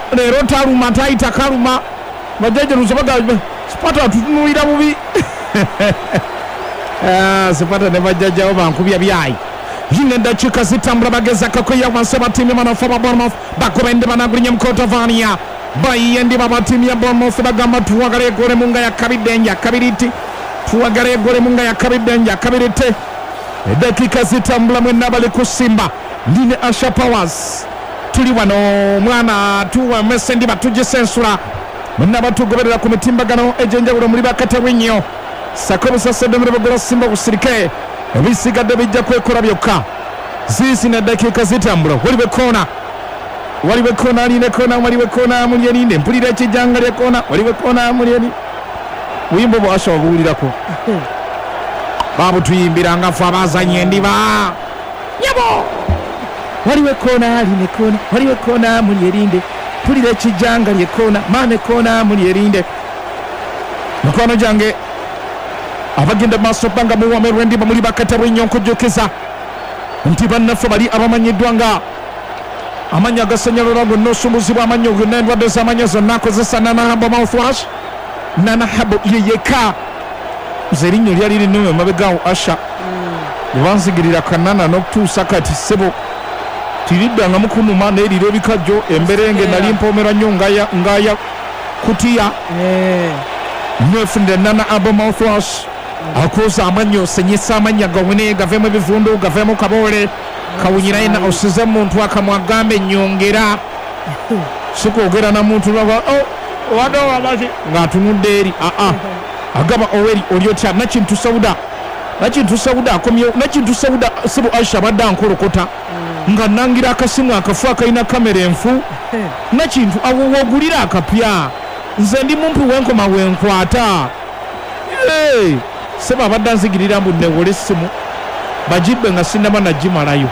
leero taluma tayita kaluma bajajeruzo baga Spata tutunulira bubi Spata ne bajjajawo bankubya byayi yine dakika zitambula bageza kakoya wanse batimi manafa ba Bournemouth bakubende banagulinye mkota Vania bayendi babatimi ya Bournemouth bagamba tuwagale gore munga ya kabidenja kabiriti tuwagale gore munga ya kabidenja kabirite dakika zitambula mwenna bali kusimba ndine Asha Powers tuli wano mwana tuwa mesendi batuje sensura mwenna batugoberera ku mitimbagano ejenjawulo muri bakatawinyo sakobo sasa demre bagora simba kusirike ebisigadde bijja kwekora byokka zizi na dakika zitambula waliwe kona aline kona waliwe kona mulyeninde mpulira ekijanga lya kona waliwe kona mulyeni buyimbo bwasha wabuulirako babu tuyimbiranga fe abazanye endiba nyabo waliwe kona aline kona waliwe kona mulyerinde mpulira ekijanga lya kona mane kona mulyerinde mukwano jange abagenda maaso banga muwamerwa endiba muli bakatabo ennyo nkujjukiza nti bannaffe bali abamanyiddwa nga amanya agasanyalala gonna osumbuzibwa amanya gonna endwadde z'amanya zonna akozesa Nanahabu mouthwash Nanahabu yeyeka nze erinnya lyali linnuma emabegaawo Asha ebanzigirira kanana n'okutuusa kati ssebo tiriddangamu kunuma n'erira ebikajjo emberenge nali mpoomerwa nnyo ngaya kutiya nwefunire Nanahabu mouthwash akoza amanya osenyesa amanya gawone gavemu ebivundu gavemu kaboole kawunyiraina osize muntu akamwagambe nyongera sikwogera na muntu wadawabazi ng'atunudde eri agaba oweri olyotya Nakintu Sauda akomyewo Nakintu Sauda sibu Aisha badde ankolokota nga nangira akasimu akafu akalina kamera enfu Nakintu awogulira akapya nze ndi mumpi wenkoma wenkwata seba abadde anzigirira mbu newole essimu bagibbe nga sinnaba nagimalayo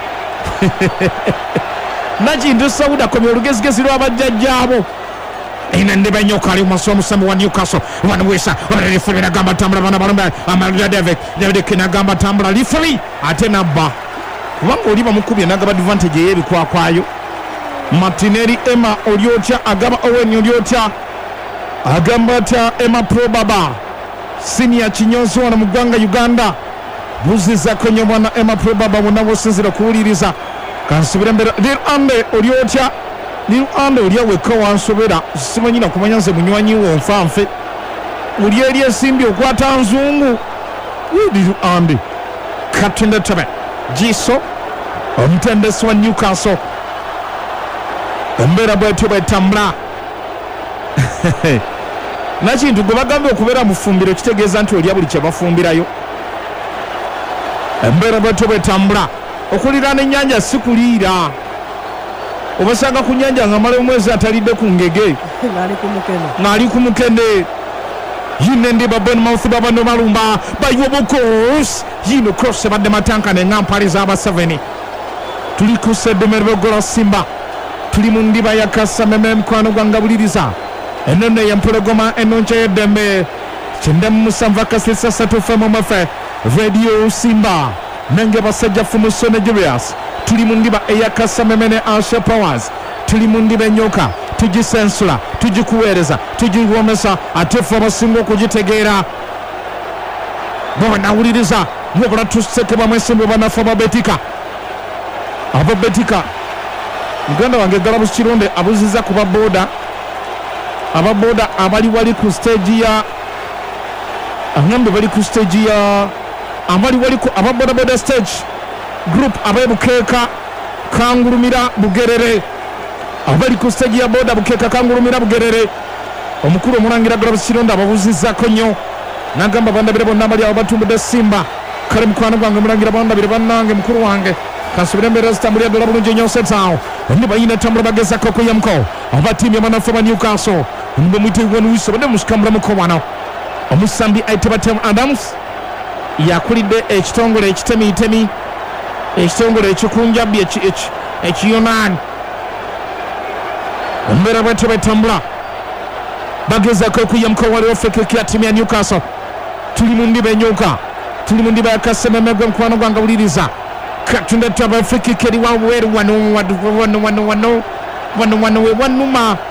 Nakintu Sauda akomye olugezigezi lw'abajjajjaabo ina ndeba nyoka ali mumaso omusambi wa Newcastle wanwesa referee nagamba tambula bana balumba Amalya David nagamba tambula referee ate nabba kubanga oli bamukubye nagaba advantage ey'ebikwakwayo Martinelli Emma olyotya agaba Owen olyotya agamba atya Emma Probaba senior kinyonzi wano mu ggwanga Uganda buzizako nnyo bwana Emma Probaba bonna bosinzira kuwuliriza kansubira mbera Lirande olyotya Lirande olya wekka wansobera simanyina kumanya nze munywanyi wo nfanfe oli eri esimbi okwata nzungu Lirande Captain Tebe Jiso omutendesi wa Newcastle embeera bwetyo bwetambula Nakintu gwe bagambye okubeera mufumbiro kitegeeza nti olya buli kye bafumbirayo embeera bwetyo bwetambula okuliraana ennyanja si kuliira obasanga ku nnyanja nga mala omwezi atalidde ku ngege ng'ali ku mukene yine ndiba Bournemouth babano balumba bayobokos yino cross badde matankane ng'ampali z'aba 7 tuli ku seddemerwe gola Simba tuli mu ndiba ya Kasameme mukwano gwange buliriza enono y'empologoma enonca y'eddembe kyendemu musanvu kasisa 3 fm mafe radio Simba nange basajja Fumuso ne Julius tuli mu ndiba eya Kasameme ne Asha Powers tuli mu ndiba enyoka tugisensula tugikuweereza tugiwomesa ate ffe abasinga okugitegeera bwebanawuliriza mwokola tusekebwa mwesimbu banafe ababetika muganda wange Galabu Kironde abuziza ku baboda ababoda abali wali ku stage ya angambe bali ku stage ya abali wali ku ababoda stage group abebukeeka Kangulumira Bugerere abali ku stage ya boda Bukeeka Kangulumira Bugerere omukulu omulangira Galabu Kironde ababuzizako nnyo nagamba bandabire bonna bali abo batumbudde Simba kale mukwano gwange mulangira bandabire bannange mukulu wange kansubira embeera zitambulira ddala bulungi nnyo setaawo onni bayina tambula bagezako okuyamuko abatiimye banafe ba Newcastle onni bamwitibwa Nuiso badde musikambulamuko wano omusambi Aitebatemu Adams yakulidde ekitongole ekitemiitemi ekitongole ekikunjabbi ekiyonaani embeera bwetyo betambula bagezako okuyamuko waliwo fekekera tiimu ya Newcastle tuli mu ndiba enyoka tuli mu ndiba ya Kasememe gwe mukwano gwange wuliriza katunda taba friki keri wa weru wano we wanuma